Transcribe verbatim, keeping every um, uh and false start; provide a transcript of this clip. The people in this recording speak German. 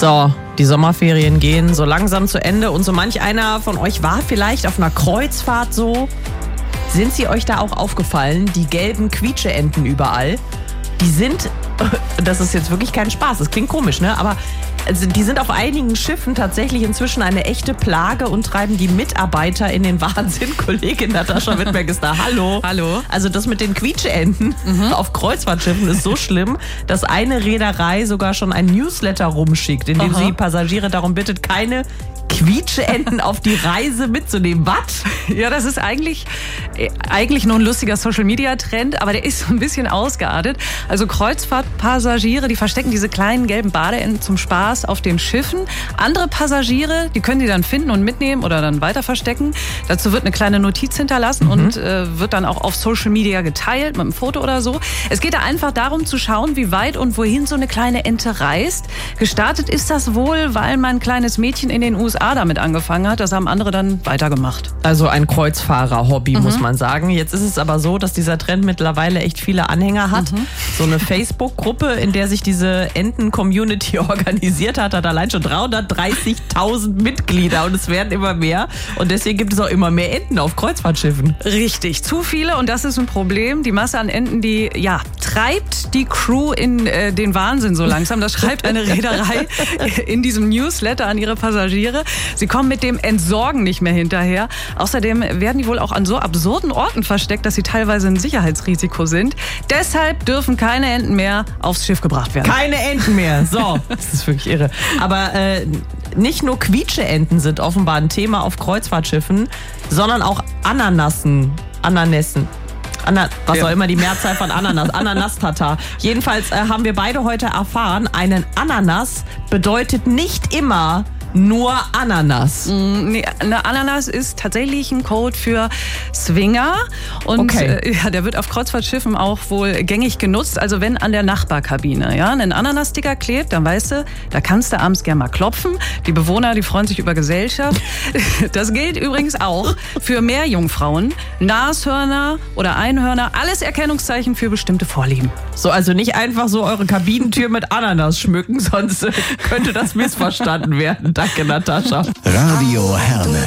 So, die Sommerferien gehen so langsam zu Ende und so manch einer von euch war vielleicht auf einer Kreuzfahrt so. Sind sie euch da auch aufgefallen, die gelben Quietscheenten überall? Die sind, das ist jetzt wirklich kein Spaß, das klingt komisch, ne? Aber also die sind auf einigen Schiffen tatsächlich inzwischen eine echte Plage und treiben die Mitarbeiter in den Wahnsinn. Kollegin Natascha Wittberg ist da. Hallo. Hallo. Also das mit den Quietscheenten mhm. auf Kreuzfahrtschiffen ist so schlimm, dass eine Reederei sogar schon ein Newsletter rumschickt, in dem Aha. sie Passagiere darum bittet, keine Quietscheenten auf die Reise mitzunehmen. Was? Ja, das ist eigentlich, eigentlich nur ein lustiger Social-Media-Trend, aber der ist so ein bisschen ausgeartet. Also Kreuzfahrtpassagiere, die verstecken diese kleinen gelben Badeenten zum Spaß auf den Schiffen. Andere Passagiere, die können die dann finden und mitnehmen oder dann weiter verstecken. Dazu wird eine kleine Notiz hinterlassen mhm. und äh, wird dann auch auf Social-Media geteilt mit einem Foto oder so. Es geht da einfach darum zu schauen, wie weit und wohin so eine kleine Ente reist. Gestartet ist das wohl, weil mein kleines Mädchen in den U S A damit angefangen hat. Das haben andere dann weitergemacht. Also ein Kreuzfahrer-Hobby, mhm. muss man sagen. Jetzt ist es aber so, dass dieser Trend mittlerweile echt viele Anhänger hat. Mhm. So eine Facebook-Gruppe, in der sich diese Enten-Community organisiert hat, hat allein schon dreihundertdreißigtausend Mitglieder und es werden immer mehr. Und deswegen gibt es auch immer mehr Enten auf Kreuzfahrtschiffen. Richtig, zu viele und das ist ein Problem. Die Masse an Enten, die ja treibt die Crew in äh, den Wahnsinn so langsam. Das schreibt eine Reederei in diesem Newsletter an ihre Passagiere. Sie kommen mit dem Entsorgen nicht mehr hinterher. Außerdem werden die wohl auch an so absurden Orten versteckt, dass sie teilweise ein Sicherheitsrisiko sind. Deshalb dürfen keine Enten mehr aufs Schiff gebracht werden. Keine Enten mehr, so. Das ist wirklich irre. Aber äh, nicht nur Quietscheenten sind offenbar ein Thema auf Kreuzfahrtschiffen, sondern auch Ananassen, Ananässen. Anna, was ja. auch immer die Mehrzahl von Ananas, Ananas-Tatar. Jedenfalls äh, haben wir beide heute erfahren, einen Ananas bedeutet nicht immer nur Ananas. Mm, nee, eine Ananas ist tatsächlich ein Code für Swinger und okay. äh, ja, der wird auf Kreuzfahrtschiffen auch wohl gängig genutzt. Also wenn an der Nachbarkabine ja, ein Ananas-Sticker klebt, dann weißt du, da kannst du abends gerne mal klopfen. Die Bewohner, die freuen sich über Gesellschaft. Das gilt übrigens auch für Meerjungfrauen, Nashörner oder Einhörner. Alles Erkennungszeichen für bestimmte Vorlieben. So, also nicht einfach so eure Kabinentür mit Ananas schmücken, sonst könnte das missverstanden werden. Danke, Natascha. Radio Herne.